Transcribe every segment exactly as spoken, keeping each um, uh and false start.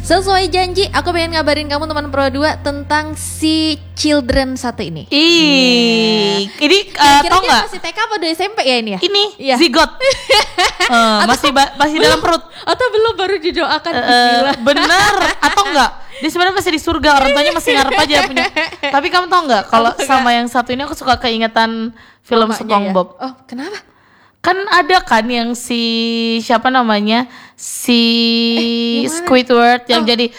Sesuai janji, aku pengen ngabarin kamu teman Pro dua tentang si Children satu ini. Ih, ini uh, tau nggak? Masih T K apa udah S M P ya ini ya? Ini iya. zigot, uh, masih ba- masih dalam perut. Atau belum baru didoakan? Uh, uh, bener atau enggak? Dia sebenarnya masih di surga, orang tuanya masih ngarep aja punya. Tapi kamu tau nggak? Kalau sama yang satu ini aku suka keingetan film Mamanya SpongeBob. Ya? Oh, kenapa? Kan ada kan yang si siapa namanya si eh, Squidward yang oh. jadi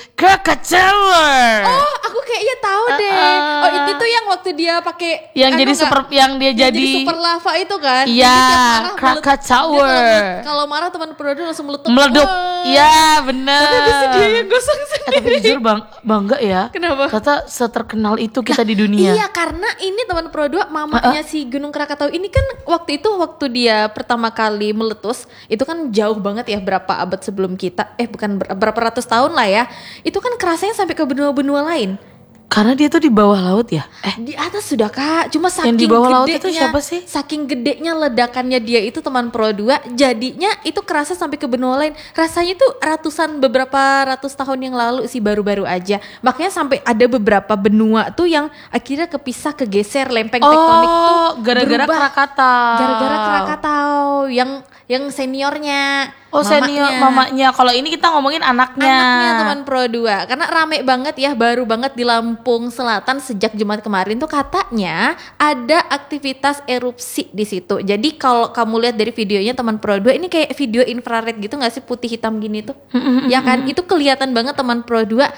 Krakatoa. Oh, aku kayaknya tahu deh. Uh, uh, oh, itu tuh yang waktu dia pakai yang anu jadi gak, super yang dia yang jadi, jadi super lava itu kan? Iya, Krakatoa. Kalau marah teman Pro dua langsung meletup. Meledup. Iya, benar. Tapi bisa dia yang gosong sendiri. Eh, tapi jujur bang, bangga ya. Kenapa? Kata seterkenal itu kita nah, di dunia. Iya, karena ini teman Pro dua mamanya uh, uh. si Gunung Krakatau ini kan waktu itu waktu dia pertama kali meletus, itu kan jauh banget ya, berapa abad sebelum kita. Eh bukan berapa ratus tahun lah ya. Itu kan kerasanya sampai ke benua-benua lain. Karena dia tuh di bawah laut ya? Eh di atas sudah kak, cuma saking yang di bawah gedenya, laut itu siapa sih? Saking gedenya ledakannya dia itu teman Pro dua, jadinya itu kerasa sampai ke benua lain. Rasanya itu ratusan beberapa ratus tahun yang lalu sih, baru-baru aja. Makanya sampai ada beberapa benua tuh yang akhirnya kepisah, kegeser, lempeng oh, tektonik tuh gara-gara Krakatau. Gara-gara Krakatau yang yang seniornya. Oh mamanya. Senior mamanya. Kalau ini kita ngomongin anaknya. Anaknya teman Pro dua. Karena rame banget ya, baru banget di Lampung Selatan sejak Jumat kemarin tuh katanya ada aktivitas erupsi di situ. Jadi kalau kamu lihat dari videonya teman Pro dua, ini kayak video infrared gitu enggak sih, putih hitam gini tuh. Ya kan? Itu kelihatan banget teman Pro dua,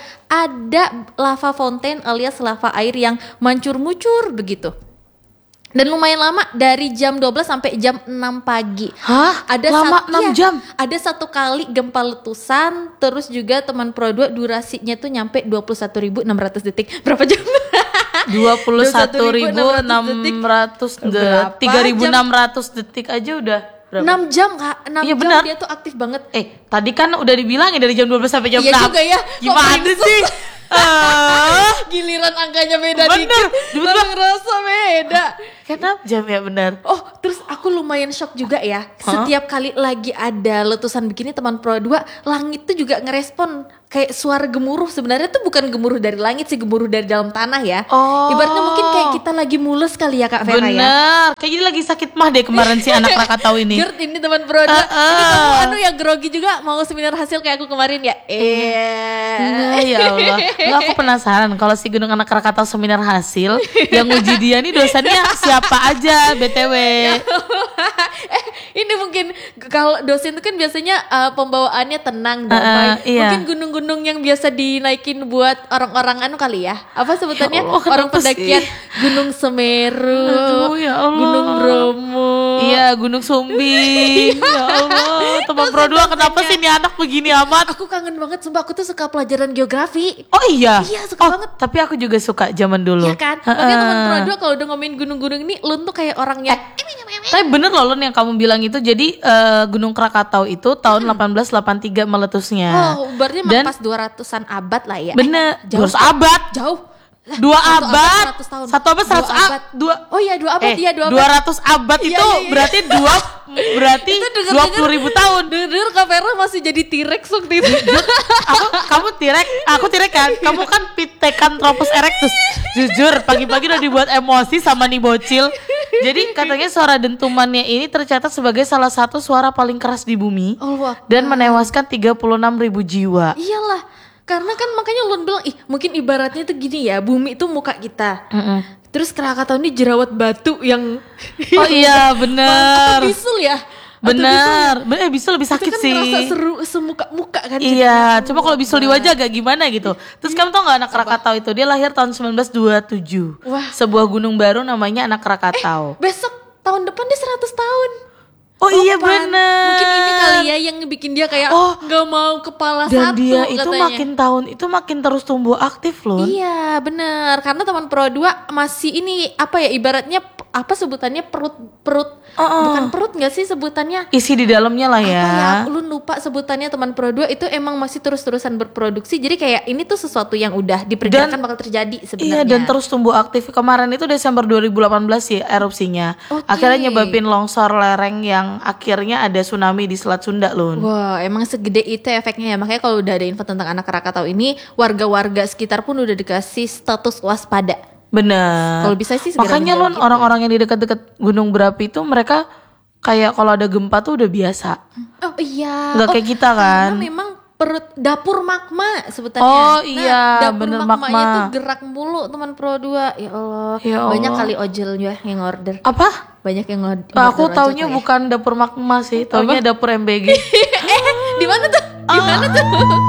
ada lava fountain alias lava air yang mancur-mucur begitu. Dan lumayan lama, dari jam dua belas sampai jam enam pagi. Hah? Ada lama sat- enam iya, jam? Ada satu kali gempa letusan. Terus juga teman Pro dua durasinya tuh nyampe dua puluh satu ribu enam ratus detik. Berapa jam? dua puluh satu ribu enam ratus detik. tiga ribu enam ratus detik aja udah berapa? enam jam kak, enam iya, jam benar. Dia tuh aktif banget. Eh tadi kan udah dibilangin dari jam dua belas sampai jam iya enam. Iya juga ya. Gimana sih? Uh, giliran angkanya beda bener, dikit, bener ngerasa beda. Kenapa jam ya benar? Oh terus aku lumayan shock juga ya. Huh? Setiap kali lagi ada letusan begini teman Pro dua, langit tuh juga ngerespon kayak suara gemuruh. Sebenarnya tuh bukan gemuruh dari langit sih, gemuruh dari dalam tanah ya. Oh. Ibaratnya mungkin kayak kita lagi mules kali ya Kak Vera. Bener. Ya. Bener, kayak jadi lagi sakit mah deh kemarin si anak Krakatau ini. Gert ini teman Pro dua. Uh, uh. Ini kamu anu ya grogi juga mau seminar hasil kayak aku kemarin ya. Eh. Ya Allah. Nggak, aku penasaran kalau si Gunung Anak Krakatau seminar hasil yang uji dia nih dosennya siapa aja B T W. eh, ini mungkin kalau dosen itu kan biasanya uh, pembawaannya tenang, damai. Uh, iya. Mungkin gunung-gunung yang biasa dinaikin buat orang-orang anu kali ya. Apa sebutannya? Ya Allah, orang pendakian sih? Gunung Semeru. Aduh, ya Allah. Gunung Bromo. Iya, Gunung Sumbing. Ya Allah, teman Pro dua kenapa sih ini anak begini amat? Aku kangen banget, sumpah aku tuh suka pelajaran geografi. Oh iya? Iya, suka oh, banget. Tapi aku juga suka zaman dulu. Iya kan? Makanya teman Pro dua kalau udah ngomongin gunung-gunung ini, Lun tuh kayak orang yang eh, tapi bener loh Lun yang kamu bilang itu. Jadi uh, Gunung Krakatau itu tahun hmm. delapan belas delapan puluh tiga meletusnya. Oh, berarti Dan, pas dua ratusan abad lah ya. Bener, eh, jauh dua ratus abad. Jauh. Dua satu abad, abad tahun. satu abad seratus abad, dua oh iya dua abad, eh, iya dua abad, dua ratus abad itu iya, iya, iya. berarti dua berarti dua puluh ribu tahun. Dengar Kak Vera masih jadi T-Rex waktu itu. aku kamu T-Rex, aku T-Rex kan, kamu kan Pithecanthropus erectus. Jujur pagi-pagi udah dibuat emosi sama nih bocil. Jadi katanya suara dentumannya ini tercatat sebagai salah satu suara paling keras di bumi oh, dan menewaskan tiga puluh enam ribu jiwa. Iyalah. Karena kan makanya Lun bilang, ih mungkin ibaratnya tuh gini ya, bumi itu muka kita. Mm-mm. Terus Krakatau ini jerawat batu yang oh iya benar. Atau bisul ya. Benar, benar bisul lebih sakit kan sih. Itu kan seru semuka-muka kan. Iya, coba kalau bisul di wajah agak gimana gitu. Terus kamu tau gak anak Krakatau itu dia lahir tahun sembilan belas dua puluh tujuh. Wah. Sebuah gunung baru namanya Anak Krakatau. Eh, besok tahun depan dia seratus tahun. Oh Topan. Iya benar. Mungkin ini kali ya yang bikin dia kayak oh, gak mau kepala dan satu. Dan dia itu katanya. makin tahun itu makin terus tumbuh aktif loh. Iya benar. Karena teman Pro dua masih ini apa ya ibaratnya apa sebutannya perut perut Oh, oh. bukan perut nggak sih sebutannya? Isi di dalamnya lah ya. Apa ya? Lu lupa sebutannya teman Pro dua itu emang masih terus-terusan berproduksi. Jadi kayak ini tuh sesuatu yang udah diperkirakan Dan- bakal terjadi Iya sebenarnya. dan terus tumbuh aktif. Kemarin itu Desember dua ribu delapan belas sih erupsinya. Oke. Akhirnya nyebabin longsor lereng yang akhirnya ada tsunami di Selat Sunda loh. Wah, emang segede itu efeknya ya. Makanya kalau udah ada info tentang anak Krakatau ini, warga-warga sekitar pun udah dikasih status waspada. Bener. Kalau bisa sih segera Makanya menjauh Lun gitu. orang-orang yang di dekat-dekat gunung berapi itu mereka kayak kalau ada gempa tuh udah biasa. Oh iya. Nggak Oh, kayak kita kan. Karena memang perut dapur magma sebutannya. Oh, Nah, iya, dapur bener, magmanya magma. tuh gerak mulu teman Pro dua. Ya Allah. Ya Allah. Banyak kali ojol ya yang order. Apa? Banyak yang ngod- Aku order taunya ojol bukan dapur magma sih, taunya dapur M B G. kayak. Eh, di mana tuh? Di mana tuh?